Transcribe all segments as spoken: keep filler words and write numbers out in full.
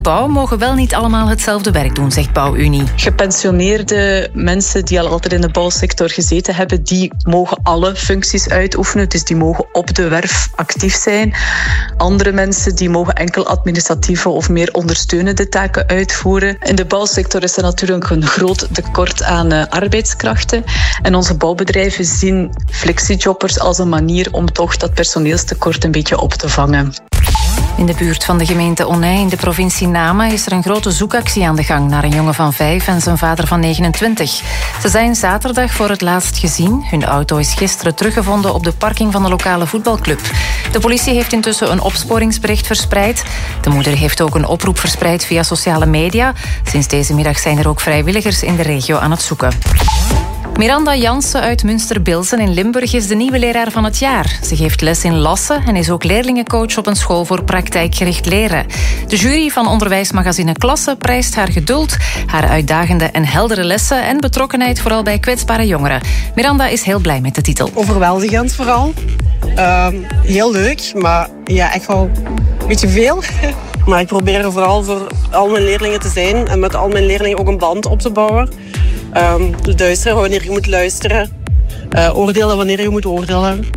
Bouw mogen wel niet allemaal hetzelfde werk doen, zegt Bouwunie. Gepensioneerde mensen die al altijd in de bouwsector gezeten hebben, die mogen alle functies uitoefenen. Dus die mogen op de werf actief zijn. Andere mensen die mogen enkel administratieve of meer ondersteunende taken uitvoeren. In de bouwsector is er natuurlijk een groot tekort aan uh, arbeidskrachten. En onze bouwbedrijven zien flexiejobbers als een manier om toch dat personeelstekort een beetje op te vangen. In de buurt van de gemeente Onnij in de provincie Namen is er een grote zoekactie aan de gang naar een jongen van vijf en zijn vader van negenentwintig. Ze zijn zaterdag voor het laatst gezien. Hun auto is gisteren teruggevonden op de parking van de lokale voetbalclub. De politie heeft intussen een opsporingsbericht verspreid. De moeder heeft ook een oproep verspreid via sociale media. Sinds deze middag zijn er ook vrijwilligers in de regio aan het zoeken. Miranda Jansen uit Münster-Bilsen in Limburg is de nieuwe leraar van het jaar. Ze geeft les in Lassen en is ook leerlingencoach op een school voor praktijkgericht leren. De jury van onderwijsmagazine Klasse prijst haar geduld, haar uitdagende en heldere lessen en betrokkenheid vooral bij kwetsbare jongeren. Miranda is heel blij met de titel. Overweldigend vooral. Uh, heel leuk, maar ja, echt wel een beetje veel. Maar ik probeer er vooral voor al mijn leerlingen te zijn en met al mijn leerlingen ook een band op te bouwen. Um, luisteren wanneer je moet luisteren. Uh, oordelen wanneer je moet oordelen.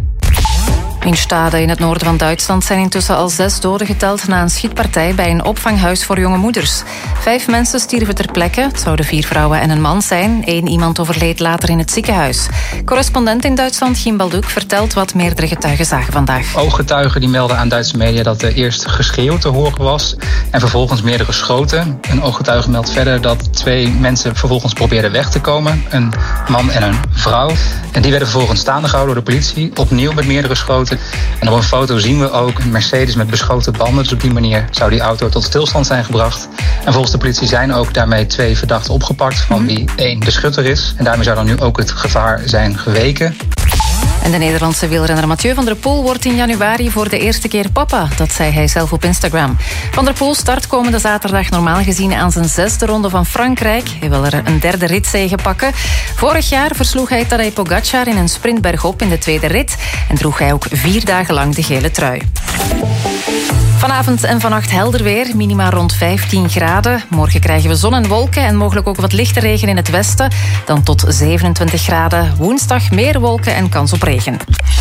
In Stade in het noorden van Duitsland zijn intussen al zes doden geteld na een schietpartij bij een opvanghuis voor jonge moeders. Vijf mensen stierven ter plekke. Het zouden vier vrouwen en een man zijn. Eén iemand overleed later in het ziekenhuis. Correspondent in Duitsland, Gim Balduk, vertelt wat meerdere getuigen zagen vandaag. Ooggetuigen die melden aan Duitse media dat er eerst geschreeuw te horen was en vervolgens meerdere schoten. Een ooggetuige meldt verder dat twee mensen vervolgens probeerden weg te komen. Een man en een vrouw. En die werden vervolgens staande gehouden door de politie. Opnieuw met meerdere schoten. En op een foto zien we ook een Mercedes met beschoten banden. Dus op die manier zou die auto tot stilstand zijn gebracht. En volgens de politie zijn ook daarmee twee verdachten opgepakt, van wie één de schutter is. En daarmee zou dan nu ook het gevaar zijn geweken. En de Nederlandse wielrenner Mathieu van der Poel wordt in januari voor de eerste keer papa. Dat zei hij zelf op Instagram. Van der Poel start komende zaterdag normaal gezien aan zijn zesde ronde van Frankrijk. Hij wil er een derde ritzege pakken. Vorig jaar versloeg hij Tadej Pogacar in een sprint bergop in de tweede rit. En droeg hij ook vier dagen lang de gele trui. Vanavond en vannacht helder weer, minima rond vijftien graden. Morgen krijgen we zon en wolken en mogelijk ook wat lichte regen in het westen. Dan tot zevenentwintig graden. Woensdag meer wolken en kans op regen.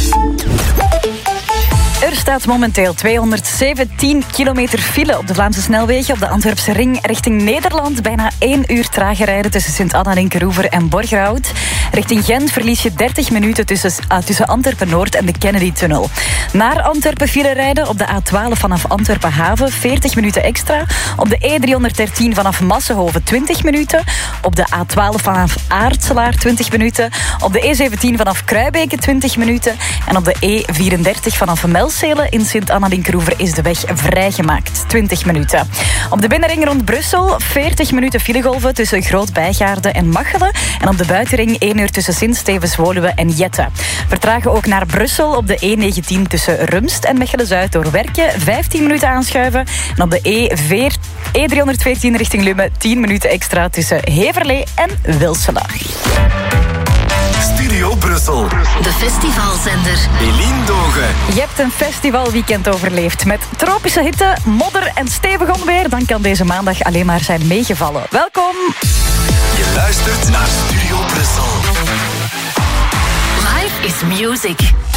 Er staat momenteel tweehonderdzeventien kilometer file op de Vlaamse snelwegen op de Antwerpse ring richting Nederland. Bijna één uur trager rijden tussen Sint-Anna-Linkeroever en Borgerhout. Richting Gent verlies je dertig minuten tussen, uh, tussen Antwerpen-Noord en de Kennedy-tunnel. Naar Antwerpen file rijden op de A twaalf vanaf Antwerpen-Haven, veertig minuten extra. Op de E driehonderddertien vanaf Massenhoven, twintig minuten. Op de A twaalf vanaf Aartselaar, twintig minuten. Op de E zeventien vanaf Kruibeke, twintig minuten. En op de E vierendertig vanaf Melselen in Sint-Anna-Linkeroever is de weg vrijgemaakt, twintig minuten. Op de binnenring rond Brussel, veertig minuten filegolven tussen Groot-Bijgaarden en Machelen. En op de buitenring één uur tussen Sint-Stevens-Woluwe en Jette. Vertragen ook naar Brussel op de E negentien tussen Rumst en Mechelen-Zuid door Werken, vijftien minuten aanschuiven. En op de E driehonderdveertien richting Lummen, tien minuten extra tussen Heverlee en Wilselen. Studio Brussel. De festivalzender. Eline Dogen. Je hebt een festivalweekend overleefd met tropische hitte, modder en stevig onweer. Dan kan deze maandag alleen maar zijn meegevallen. Welkom. Je luistert naar Studio Brussel. Life is music.